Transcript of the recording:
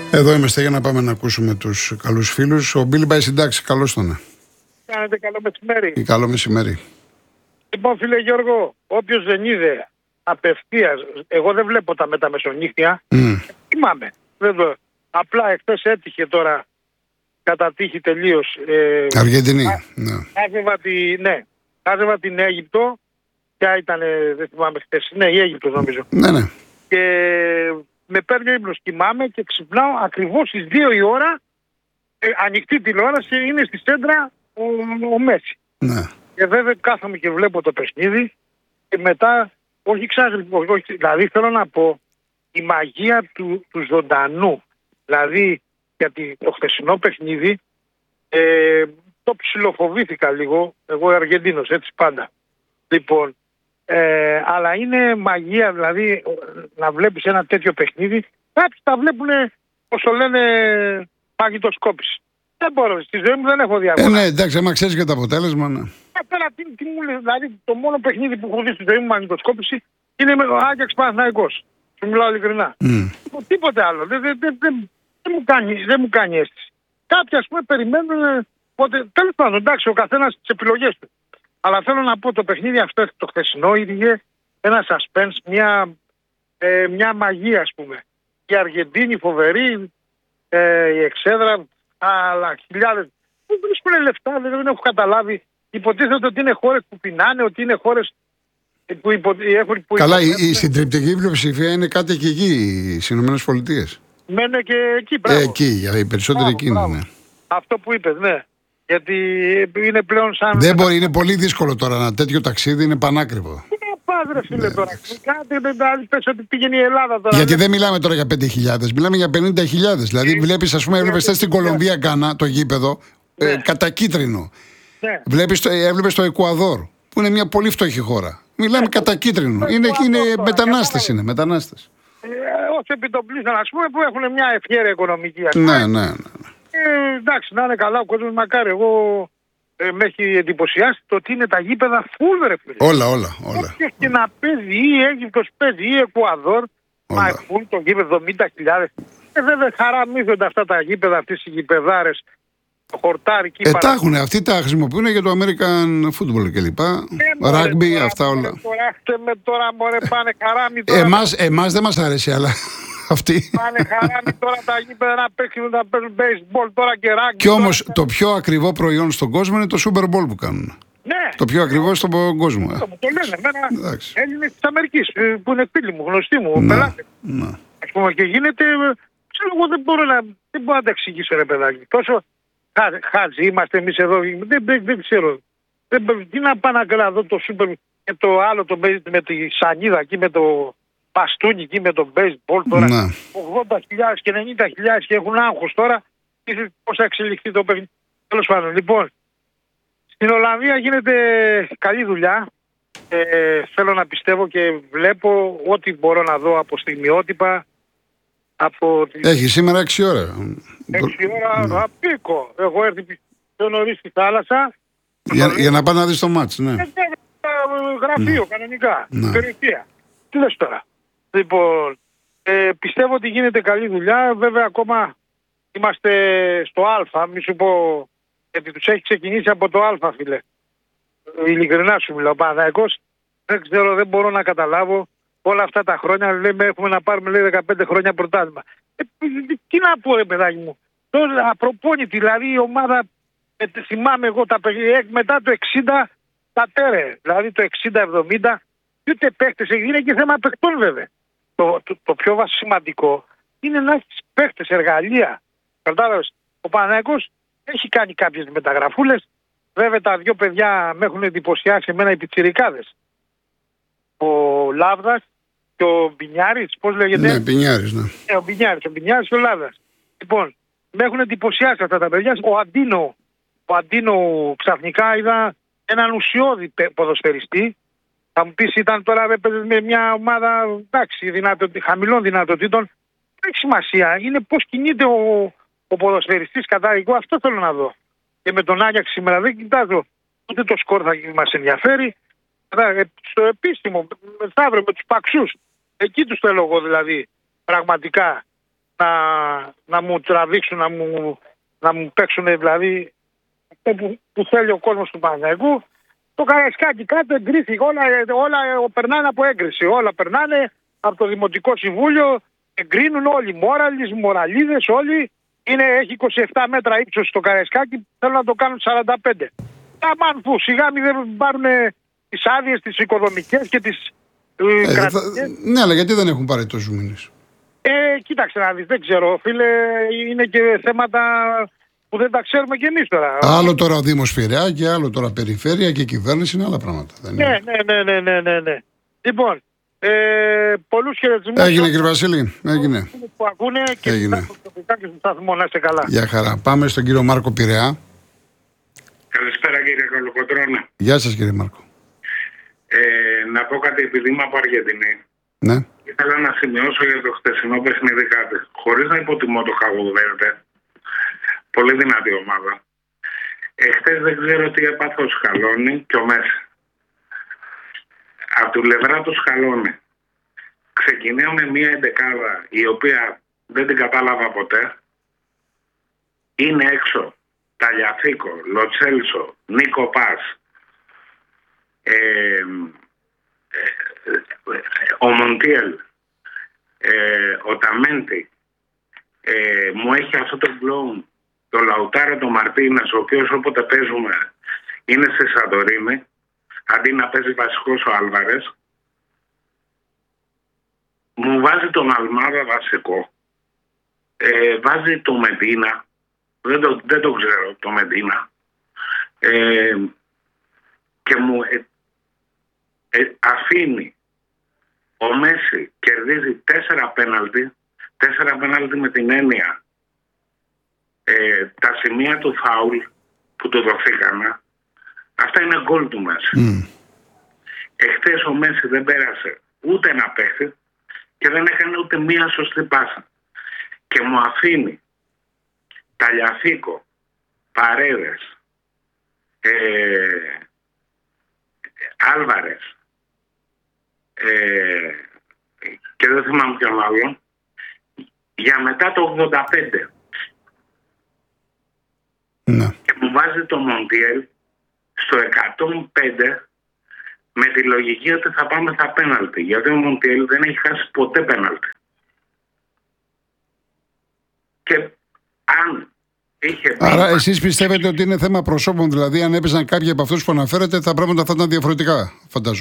Εδώ είμαστε για να πάμε να ακούσουμε τους καλούς φίλους. Ο Μπίλι πάει συντάξει, καλώς τον. Κάνετε καλό μεσημέρι. Καλό μεσημέρι. Λοιπόν, φίλε Γιώργο, όποιος δεν είδε απευθείας, εγώ δεν βλέπω τα μεταμεσονύχτια. Θυμάμαι. Απλά εχθές έτυχε τώρα, κατά τύχη τελείως. Αργεντινή. Χάζευα την Αίγυπτο. Ποια ήταν, δεν θυμάμαι χθες. Ναι, η Αίγυπτος νομίζω. Ναι. Και με παίρνει ο ύπνος, κοιμάμαι και ξυπνάω ακριβώς στις 2 η ώρα. Ανοιχτή τηλεόραση, είναι στη σέντρα ο Μέση. Ναι. Και βέβαια κάθομαι και βλέπω το παιχνίδι και μετά, δηλαδή θέλω να πω, η μαγεία του ζωντανού. Δηλαδή, γιατί το χθεσινό παιχνίδι το ψιλοφοβήθηκα λίγο, εγώ Αργεντίνος, έτσι πάντα. Λοιπόν, αλλά είναι μαγεία, δηλαδή, να βλέπεις ένα τέτοιο παιχνίδι. Κάποιοι τα βλέπουν, όσο λένε, μαγνητοσκόπηση. Δεν μπορώ, στη ζωή μου δεν έχω διαγωνία. Ναι, εντάξει, άμα ξέρεις και το αποτέλεσμα, ναι. Τι μου λέει, δηλαδή το μόνο παιχνίδι που έχω δει στη ζωή μου μαγνητοσκόπηση είναι με ο Άγιαξ Παναθηναϊκός. Σου μιλάω ειλικρινά. Τίποτε άλλο. Δεν μου κάνει αίσθηση. Κάποιοι, ας πούμε, περιμένουν. Τέλος πάντων, εντάξει, ο καθένας τις επιλογές του. Αλλά θέλω να πω, το παιχνίδι αυτό το χθεσινό είχε ένα suspense, μια μαγεία, ας πούμε. Η Αργεντίνη φοβερή, η εξέδρα, αλλά χιλιάδες. Δεν βρίσκουν λεφτά, δεν έχω καταλάβει. Υποτίθεται ότι είναι χώρες που πεινάνε, ότι είναι χώρες που καλά, η συντριπτική πλειοψηφία είναι κάτι και εκεί, στις Ηνωμένες Πολιτείες. Μένε και εκεί, πράγμα. Εκεί, οι περισσότεροι εκεί είναι. Ναι. Αυτό που είπες, ναι. Γιατί είναι πλέον σαν. Δεν μπορεί, είναι πολύ δύσκολο τώρα. Ένα τέτοιο ταξίδι είναι πανάκριβο. Είναι πάδρε, φίλε, τώρα. Κάτι δεν πες ότι πήγαινε η Ελλάδα τώρα. Γιατί δεν μιλάμε τώρα για 5.000, μιλάμε για 50.000. Δηλαδή, βλέπεις, ας πούμε, έβλεπες στην Κολομβία Γκάνα το γήπεδο κατά κίτρινο. Ναι. Έβλεπες το Εκουαδόρ, που είναι μια πολύ φτωχή χώρα. Μιλάμε κατά κίτρινο. Είναι μετανάστες. Ως επιτοπλίστων, ας πούμε, που έχουν μια ευχέρεια οικονομική. Ναι. Εντάξει, να είναι καλά ο κόσμος, μακάρι. Εγώ με έχει εντυπωσιάσει το ότι είναι τα γήπεδα full, ρε φίλε. Όλα. Όποιος και να παίζει, ή Αίγυπτος παίζει, ή Εκουαδόρ, μα full το γήπεδο 70.000. Βέβαια χαραμίζονται αυτά τα γήπεδα, αυτές οι γηπεδάρες. Χορτάρικη. Τα έχουν, αυτοί τα χρησιμοποιούν για το American football κλπ. Rugby, αυτά όλα. Τώρα μωρέ πάνε χαράμι τώρα. Εμάς δεν μας αρέσει, αλλά αυτοί. Πάνε χαράμι τώρα τα γήπεδα να παίξουν baseball τώρα και rugby. Και όμως το πιο ακριβό προϊόν στον κόσμο είναι το Super Bowl που κάνουν. Ναι. Το πιο ακριβό στον κόσμο. Το λένε εμένα Έλληνες της Αμερικής που είναι φίλοι μου, γνωστοί μου, πελάτες. Ας πούμε και γίνεται, ξέρω εγώ δεν μπορώ να τα εξηγήσω ρε παιδάκι. Τόσο χάζι είμαστε εμείς εδώ, δεν ξέρω. Τι να πάω να δω το σούπερ και το άλλο με τη σανίδα εκεί, με το παστούνι εκεί, με το baseball τώρα. 80.000 και 90.000 και έχουν άγχος τώρα. Πώς θα εξελιχθεί το παιχνίδι. Τέλος πάντων, λοιπόν, στην Ολλανδία γίνεται καλή δουλειά. Θέλω να πιστεύω και βλέπω ό,τι μπορώ να δω από στιγμιότυπα. Έχει σήμερα 6 ώρα. 6 ώρα θα πήκω. Έχω έρθει πιο νωρίς στη θάλασσα. Για να πάω να δεις το μάτς, ναι. Γραφείο, κανονικά. Περιοχεία. Τι λες τώρα. Λοιπόν, πιστεύω ότι γίνεται καλή δουλειά. Βέβαια, ακόμα είμαστε στο Α. Μη σου πω, γιατί τους έχει ξεκινήσει από το Α, φίλε. Ειλικρινά σου μιλάω. Παναθηναϊκός, δεν ξέρω, δεν μπορώ να καταλάβω. Όλα αυτά τα χρόνια λέμε έχουμε να πάρουμε, λέει, 15 χρόνια πρωτάθλημα. Τι να πω, ρε παιδάκι μου. Τώρα απροπόνητη, δηλαδή η ομάδα, θυμάμαι εγώ μετά το 60 τα τέρε. Δηλαδή το 60-70, και ούτε παίχτες, είναι και θέμα παιχτών βέβαια. Το πιο σημαντικό είναι να έχει παίχτες, εργαλεία. Κατάλαβες, ο Παναθηναϊκός έχει κάνει κάποιες μεταγραφούλες. Βέβαια τα δύο παιδιά με έχουν εντυπωσιάσει εμένα οι πιτσιρικάδες. Ο Λάβδας και ο Μπινιάρης, πώς λέγεται. Ναι, Μπινιάρης, ναι. Ο Μπινιάρης και ο Λάβδας. Λοιπόν, με έχουν εντυπωσιάσει αυτά τα παιδιά. Ο Αντίνο ξαφνικά είδα έναν ουσιώδη ποδοσφαιριστή. Θα μου πεις ήταν τώρα με μια ομάδα χαμηλών δυνατοτήτων. Δεν έχει σημασία. Είναι πώς κινείται ο ποδοσφαιριστής κατά εγώ. Αυτό θέλω να δω. Και με τον Άγιαξ σήμερα δεν κοιτάζω. Ούτε το σκορ θα μας ενδιαφέρει. Στο επίσημο, μεθαύριο με τους Παξούς. Εκεί τους θέλω εγώ δηλαδή. Πραγματικά. να μου τραβήξουν, να μου παίξουν δηλαδή αυτό που θέλει ο κόσμος του Παναθηναϊκού. Το Καραϊσκάκι κάτω εγκρίθηκε, όλα περνάνε από έγκριση, όλα περνάνε από το Δημοτικό Συμβούλιο, εγκρίνουν όλοι, μοραλίδες όλοι. Έχει 27 μέτρα ύψος στο Καραϊσκάκι, θέλουν να το κάνουν 45. Αμάν που σιγά μην δεν πάρουν τις άδειες, τις οικοδομικές και τις κρατικές. Ναι, αλλά γιατί δεν έχουν πάρει τόσους μήνες? Κοίταξε να δεις, δεν ξέρω φίλε, είναι και θέματα που δεν τα ξέρουμε κι εμείς τώρα. Άλλο τώρα ο Δήμος Πειραιά και άλλο τώρα περιφέρεια και κυβέρνηση είναι άλλα πράγματα. Ναι. Λοιπόν, πολλούς χαιρετισμούς. Έγινε κύριε Βασίλη, έγινε. Που ακούνε και στον σταθμό, να είστε καλά. Γεια χαρά. Πάμε στον κύριο Μάρκο Πειραιά. Καλησπέρα κύριε Καλοκοντρώνε. Γεια σας κύριε Μάρκο. Να πω κάτι επειδή είμαι από Αργεντινή. Ναι. Ήθελα να σημειώσω για το χτεσινό παιχνίδι κάτι. Χωρίς να υποτιμώ το Καβοβέρντε. Πολύ δυνατή ομάδα. Εχθές δεν ξέρω τι έπαθε ο Σκαλόνι και ο Μέση. Από την πλευρά του Σκαλόνι ξεκινάω με μια εντεκάδα η οποία δεν την κατάλαβα ποτέ. Είναι έξω Ταλιαφίκο, Λοτσέλσο, Νίκο Πας, ο Μοντιέλ, ο Ταμέντι, μου έχει αυτό το μπλόουν, το Λαουτάρο, το Μαρτίνες, ο οποίος όποτε παίζουμε είναι στη Σαντορίνη, αντί να παίζει βασικός ο Άλβαρες. Μου βάζει τον Αλμάδα βασικό, βάζει το Μεντίνα, δεν το ξέρω το Μεντίνα, και μου αφήνει ο Μέση, κερδίζει 4 πέναλτι με την έννοια τα σημεία του φάουλ που του δοθήκανε, αυτά είναι γκολ του Μέση. Εχθές ο Μέση δεν πέρασε ούτε ένα παίχτη και δεν έκανε ούτε μία σωστή πάσα και μου αφήνει Ταλιαφίκο, Παρέδες, Άλβαρες και δεν θυμάμαι ποιον άλλο για μετά το 85. Ναι. Και μου βάζει το Μοντιέλ στο 105 με τη λογική ότι θα πάμε στα πέναλτι, γιατί ο Μοντιέλ δεν έχει χάσει ποτέ πέναλτι. Και αν είχε... Άρα εσείς πιστεύετε ότι είναι θέμα προσώπων, δηλαδή αν έπαιζαν κάποιοι από αυτούς που αναφέρετε τα πράγματα θα ήταν διαφορετικά, φαντάζομαι?